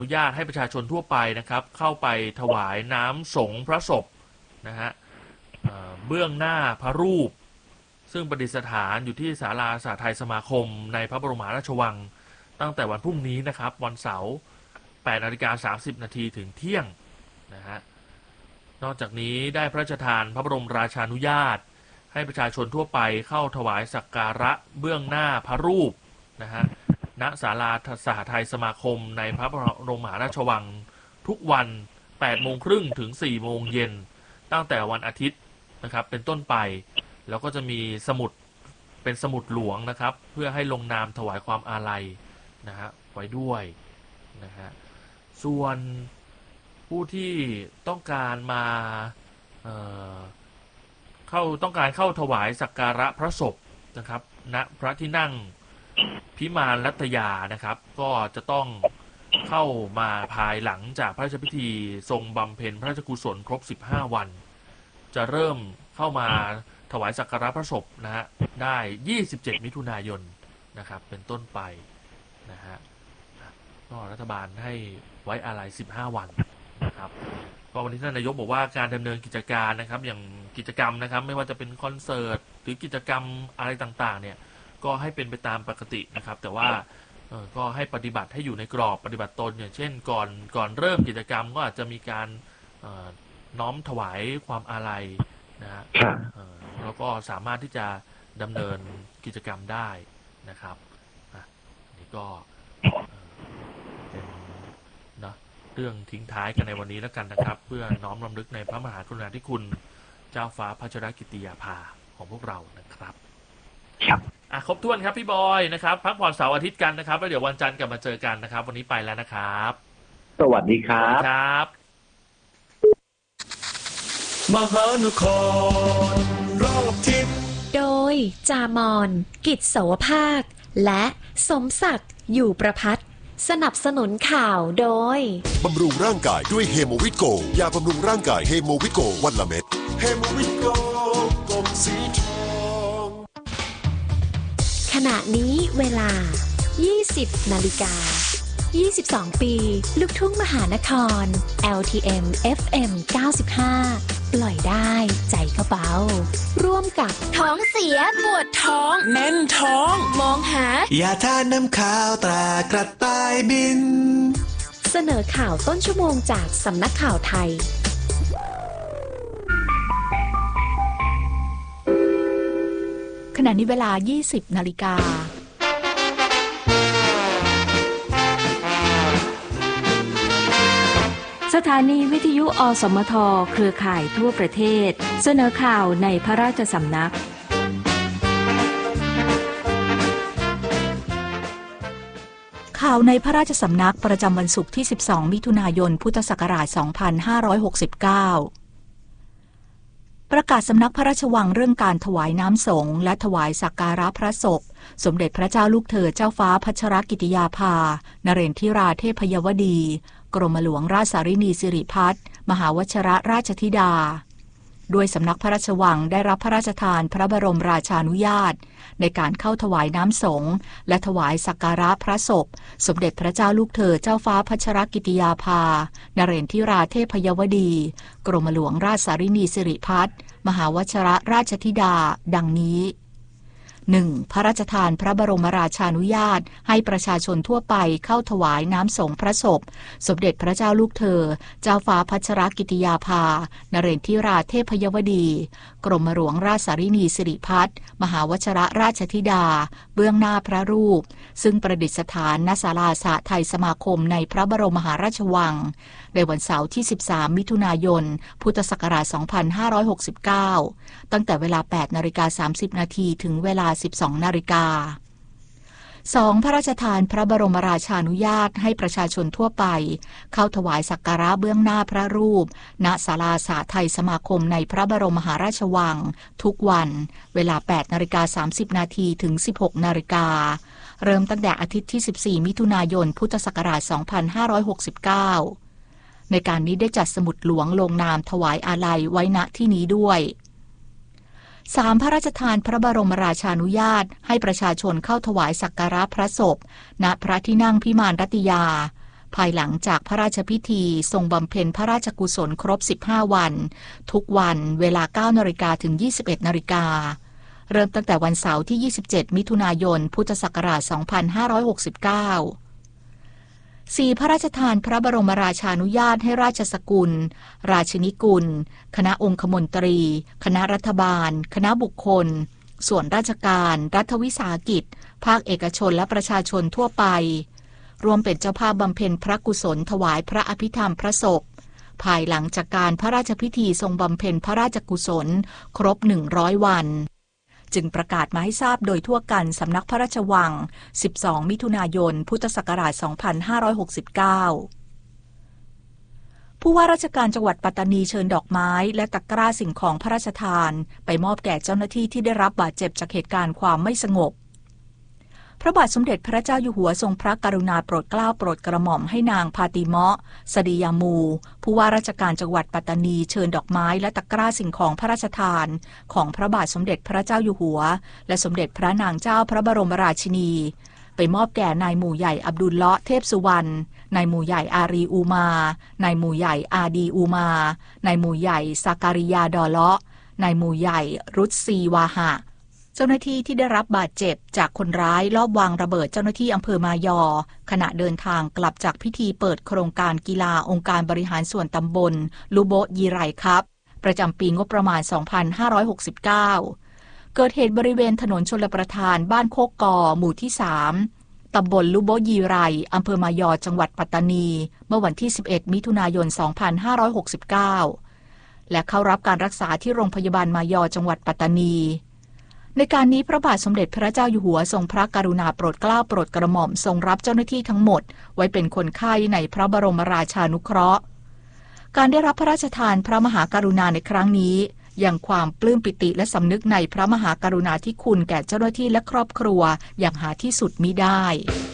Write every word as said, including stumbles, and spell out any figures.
อนุญาตให้ประชาชนทั่วไปนะครับเข้าไปถวายน้ำสงฆ์พระศพนะฮะเบื้องหน้าพระรูปซึ่งประดิษฐานอยู่ที่ศาลาสาไทยสมาคมในพระบรมมหาราชวังตั้งแต่วันพรุ่งนี้นะครับวันเสาร์ แปดนาฬิกาสามสิบนาทีถึงเที่ยงนะฮะนอกจากนี้ได้พระราชทานพระบรมราชานุญาตให้ประชาชนทั่วไปเข้าถวายสักการะเบื้องหน้าพระรูปนะฮะณศาลาสหทัยสมาคมในพระบรมมหาราชวังทุกวัน แปดโมงครึ่งถึง สี่โมงเย็นตั้งแต่วันอาทิตย์นะครับเป็นต้นไปแล้วก็จะมีสมุดเป็นสมุดหลวงนะครับเพื่อให้ลงนามถวายความอาลัยนะฮะไว้ด้วยนะฮะส่วนผู้ที่ต้องการมาเอ่อเข้าต้องการเข้าถวายสักการะพระศพนะครับณพระที่นั่งพิมานรัตยานะครับก็จะต้องเข้ามาภายหลังจากพระราชพิธีทรงบำเพ็ญพระราชกุศลครบสิบห้าวันจะเริ่มเข้ามาถวายสักการะพระศพนะฮะได้ยี่สิบเจ็ดมิถุนายนนะครับเป็นต้นไปนะฮะก็รัฐบาลให้ไว้อาลัยสิบห้าวันนะครับก็วันนี้ท่านนายกบอกว่าการดำเนินกิจการนะครับอย่างกิจกรรมนะครับไม่ว่าจะเป็นคอนเสิร์ตหรือกิจกรรมอะไรต่างๆเนี่ยก็ให้เป็นไปตามปกตินะครับแต่ว่าเออก็ให้ปฏิบัติให้อยู่ในกรอบปฏิบัติตนอย่างเช่นก่อนก่อนเริ่มกิจกรรมก็อาจจะมีการเอ่อน้อมถวายความอาลัยนะฮะแล้วก็สามารถที่จะดำเนินกิจกรรมได้นะครับอันนี้ก็เป็นนะเรื่องทิ้งท้ายกันในวันนี้แล้วกันนะครับเพื่อน้อมรำลึกในพระมหากรุณาธิคุณเจ้าฟ้าพัชรกิติยาภาของพวกเรานะครับครับอ่ะครบถ้วนครับพี่บอยนะครับพักผ่อนเสาร์อาทิตย์กันนะครับแล้วเดี๋ยววันจันทร์กลับมาเจอกันนะครับวันนี้ไปแล้วนะครับสวัสดีครับครับมหานครรอบทิศโดยจามอนกิจโสภาคและสมศักดิ์อยู่ประภัตสนับสนุนข่าวโดยบำรุงร่างกายด้วยเฮโมวิตโกยาบำรุงร่างกายเฮโมวิตโกวันละเม็ดเฮโมวิตโกกลมสีทองขณะนี้เวลา ยี่สิบนาฬิกายี่สิบสอง ปีลูกทุ่งมหานคร แอล ที เอ็ม เอฟ เอ็ม เก้าสิบห้า ปล่อยได้ใจก็เบาร่วมกับท้องเสียปวดท้องแน่นท้องมองหายาทานน้ำข้าวตรากระต่ายบินเสนอข่าวต้นชั่วโมงจากสำนักข่าวไทยขณะนี้เวลา ยี่สิบนาฬิกาสถานีวิทยุอสมทเครือข่ายทั่วประเทศเสนอข่าวในพระราชสำนักข่าวในพระราชสำนักประจำวันศุกร์ที่สิบสองมิถุนายนพุทธศักราชสองพันห้าร้อยหกสิบเก้าประกาศสำนักพระราชวังเรื่องการถวายน้ำสงฆ์และถวายสักการะพระศพสมเด็จพระเจ้าลูกเธอเจ้าฟ้าพัชรกิติยาภานเรนทิราเทพยวดีกรมหลวงราชสารินีสิริพัฒน์มหาวชิรราชธิดาด้วยสำนักพระราชวังได้รับพระราชทานพระบรมราชานุญาตในการเข้าถวายน้ำสงฆ์และถวายสักการะพระศพสมเด็จพระเจ้าลูกเธอเจ้าฟ้าพัชรกิติยาภานเรนทิราเทพยวดีกรมหลวงราชสารินีสิริพัฒน์มหาวชิรราชธิดาดังนี้ หนึ่ง. พระราชทานพระบรมราชานุญาตให้ประชาชนทั่วไปเข้าถวายน้ำสงฆ์พระศพสมเด็จพระเจ้าลูกเธอเจ้าฟ้าพัชรกิติยาภานเรนทิราเทพยวดีกรมหลวงราชสารินีสิริพัฒน์มหาวชิรราชธิดาเบื้องหน้าพระรูปซึ่งประดิษฐานณศาลาสหทัยสมาคมในพระบรมมหาราชวังในวันเสาร์ที่สิบสามมิถุนายนพุทธศักราชสองพันห้าร้อยหกสิบเก้าตั้งแต่เวลา แปดนาฬิกาสามสิบนาทีถึงเวลา สิบสองนาฬิกา สอง. พระราชทานพระบรมราชานุญาตให้ประชาชนทั่วไปเข้าถวายสักการะเบื้องหน้าพระรูปณศาลาสหทัยสมาคมในพระบรมมหาราชวังทุกวันเวลา แปดนาฬิกาสามสิบนาทีถึง สิบหกนาฬิกาเริ่มตั้งแต่อาทิตย์ที่สิบสี่มิถุนายนพุทธศักราชสองพันห้าร้อยหกสิบเก้าในการนี้ได้จัดสมุดหลวงลงนามถวายอาลัยไว้ณที่นี้ด้วย สาม. พระราชทานพระบรมราชานุญาตให้ประชาชนเข้าถวายสักการะพระศพณพระที่นั่งพิมานรัตยาภายหลังจากพระราชพิธีทรงบำเพ็ญพระราชกุศลครบสิบห้าวันทุกวันเวลา เก้านาฬิกา ถึง ยี่สิบเอ็ดนาฬิกาเริ่มตั้งแต่วันเสาร์ที่ยี่สิบเจ็ดมิถุนายนพุทธศักราชสองพันห้าร้อยหกสิบเก้า สี่พระราชทานพระบรมราชานุญาตให้ราชสกุลราชินีกุลคณะองคมนตรีคณะรัฐบาลคณะบุคคลส่วนราชการรัฐวิสาหกิจภาคเอกชนและประชาชนทั่วไปรวมเป็นเจ้าภาพบำเพ็ญพระกุศลถวายพระอภิธรรมพระศพภายหลังจากการพระราชพิธีทรงบำเพ็ญพระราชกุศลครบหนึ่งร้อยวันจึงประกาศมาให้ทราบโดยทั่วกันสำนักพระราชวังสิบสองมิถุนายนพุทธศักราชสองพันห้าร้อยหกสิบเก้าผู้ว่าราชการจังหวัดปัตตานีเชิญดอกไม้และตะกร้าสิ่งของพระราชทานไปมอบแก่เจ้าหน้าที่ที่ได้รับบาดเจ็บจากเหตุการณ์ความไม่สงบพระบาทสมเด็จพระเจ้าอยู่หัวทรงพระกรุณาโปรดเกล้าโปรดกระหม่อมให้นางพาติเมาะสดียามูผู้ว่าราชการจังหวัดปัตตานีเชิญดอกไม้และตะกร้าสิ่งของพระราชทานของพระบาทสมเด็จพระเจ้าอยู่หัวและสมเด็จพระนางเจ้าพระบรมราชินีไปมอบแก่นายหมู่ใหญ่อับดุลเลาะห์เทพสุวรรณนายหมู่ใหญ่อารีอูมานายหมู่ใหญ่อาดีอูมานายหมู่ใหญ่ซาการิยาดอเลาะห์นายหมู่ใหญ่รุตซีวาหะเจ้าหน้าที่ที่ได้รับบาดเจ็บจากคนร้ายลอบวางระเบิดเจ้าหน้าที่อำเภอมายอขณะเดินทางกลับจากพิธีเปิดโครงการกีฬาองค์การบริหารส่วนตำบลลูโบยีไรครับประจำปีงบประมาณ สองพันห้าร้อยหกสิบเก้า เกิดเหตุบริเวณถนนชลประทานบ้านโคกกอหมู่ที่สามตำบลลูโบยีไรอำเภอมายอจังหวัดปัตตานีเมื่อวันที่สิบเอ็ดมิถุนายนสองพันห้าร้อยหกสิบเก้าและเข้ารับการรักษาที่โรงพยาบาลมายอจังหวัดปัตตานีในการนี้พระบาทสมเด็จพระเจ้าอยู่หัวทรงพระกรุณาโปรดเกล้าโปรดกระหม่อมทรงรับเจ้าหน้าที่ทั้งหมดไว้เป็นคนไข้ในพระบรมราชานุเคราะห์การได้รับพระราชทานพระมหากรุณาในครั้งนี้ยังความปลื้มปิติและสำนึกในพระมหากรุณาธิคุณแก่เจ้าหน้าที่และครอบครัวอย่างหาที่สุดมิได้